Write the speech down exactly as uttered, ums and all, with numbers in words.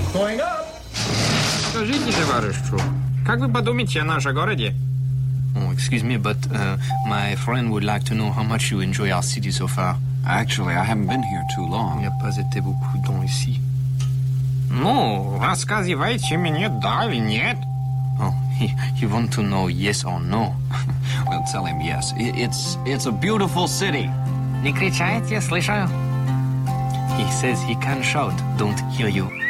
Going up. Скажите, товарищ Чу, как вы подумаете о нашем городе? Oh, excuse me, but uh, my friend would like to know how much you enjoy our city so far. Actually, I haven't been here too long. Il n'y a pas été beaucoup de temps ici. Ну, рассказывайте мне, да или нет. Oh, he, you want to know yes or no? Well, tell him yes. I- It's it's a beautiful city. Не кричайте, слышаю. He says he can shout, don't hear you.